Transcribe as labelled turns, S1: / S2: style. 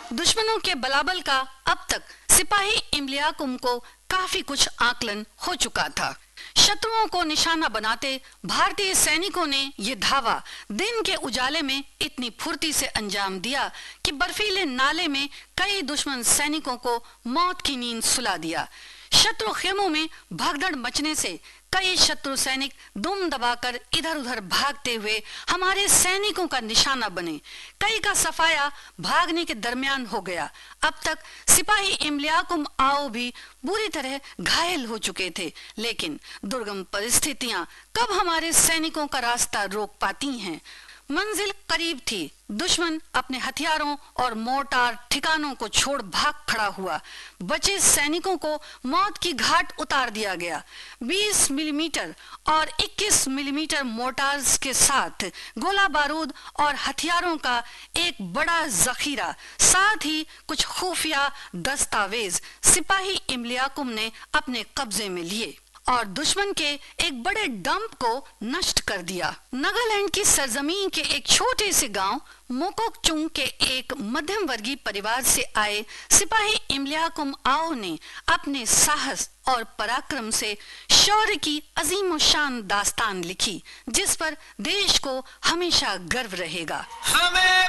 S1: दुश्मनों के बलाबल का अब तक सिपाही इम्लियाकुम को काफी कुछ आकलन हो चुका था। शत्रुओं को निशाना बनाते भारतीय सैनिकों ने ये धावा दिन के उजाले में इतनी फुर्ती से अंजाम दिया कि बर्फीले नाले में कई दुश्मन सैनिकों को मौत की नींद सुला दिया। शत्रु खेमों में भगदड़ मचने से कई शत्रु सैनिक दुम दबाकर इधर उधर भागते हुए हमारे सैनिकों का निशाना बने। कई का सफाया भागने के दरमियान हो गया। अब तक सिपाही इम्लियाकुम आओ भी बुरी तरह घायल हो चुके थे, लेकिन दुर्गम परिस्थितियां कब हमारे सैनिकों का रास्ता रोक पाती हैं। मंजिल करीब थी। दुश्मन अपने हथियारों और मोर्टार ठिकानों को छोड़ भाग खड़ा हुआ। बचे सैनिकों को मौत की घाट उतार दिया गया। 20 मिलीमीटर और 21 मिलीमीटर मोर्टार्स के साथ गोला बारूद और हथियारों का एक बड़ा जखीरा, साथ ही कुछ खुफिया दस्तावेज सिपाही इम्लियाकुम ने अपने कब्जे में लिए और दुश्मन के एक बड़े डंप को नष्ट कर दिया। नागालैंड की सरजमीन के एक छोटे से गांव मोकोकचुंग के एक मध्यम वर्गीय परिवार से आए सिपाही इम्लियाकुम आओ ने अपने साहस और पराक्रम से शौर्य की अजीम शान दास्तान लिखी, जिस पर देश को हमेशा गर्व रहेगा।